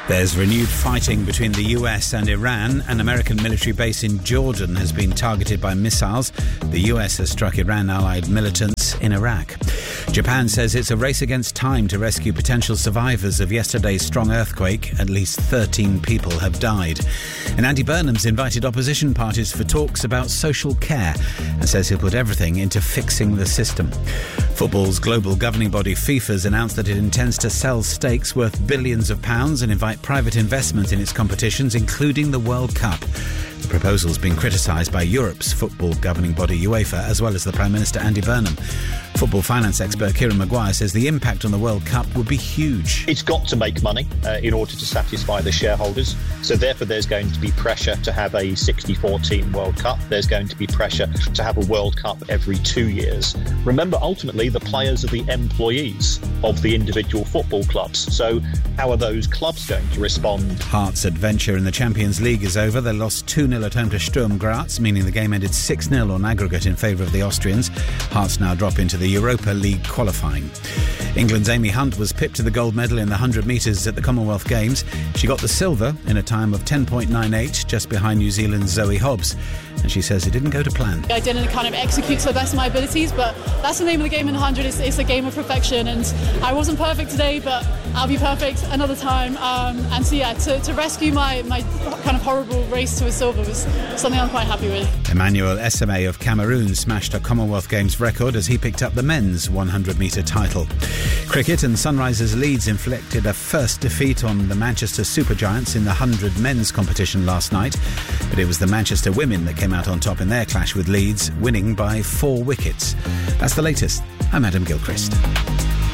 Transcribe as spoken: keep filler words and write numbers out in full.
There's renewed fighting between the U S and Iran. An American military base in Jordan has been targeted by missiles. The U S has struck Iran-allied militants in Iraq. Japan says it's a race against time to rescue potential survivors of yesterday's strong earthquake. At least thirteen people have died. And Andy Burnham's invited opposition parties for talks about social care and says he'll put everything into fixing the system. Football's global governing body FIFA's announced that it intends to sell stakes worth billions of pounds and invite private investment in its competitions, including the World Cup. The proposal's been criticised by Europe's football governing body UEFA, as well as the Prime Minister Andy Burnham. Football finance expert Kieran Maguire says the impact on the World Cup would be huge. It's got to make money uh, in order to satisfy the shareholders. So therefore there's going to be pressure to have a sixty-four team World Cup. There's going to be pressure to have a World Cup every two years. Remember, ultimately, the players are the employees of the individual football clubs. So how are those clubs going to respond? Hearts' adventure in the Champions League is over. They lost two nil at home to Sturm Graz, meaning the game ended six nil on aggregate in favour of the Austrians. Hearts now drop into the Europa League qualifying. England's Amy Hunt was pipped to the gold medal in the one hundred metres at the Commonwealth Games. She got the silver in a time of ten point nine eight, just behind New Zealand's Zoe Hobbs. And she says it didn't go to plan. I didn't kind of execute to the best of my abilities, but that's the name of the game in one hundred. It's, it's a game of perfection, and I wasn't perfect today, but I'll be perfect another time. Um, and so yeah, to, to rescue my, my kind of horrible race to a silver was something I'm quite happy with. Emmanuel Esame of Cameroon smashed a Commonwealth Games record as he picked up the men's one hundred metre title. Cricket, and Sunrisers Leeds inflicted a first defeat on the Manchester Supergiants in the one hundred men's competition last night, but it was the Manchester women that came out on top in their clash with Leeds, winning by four wickets. That's the latest. I'm Adam Gilchrist.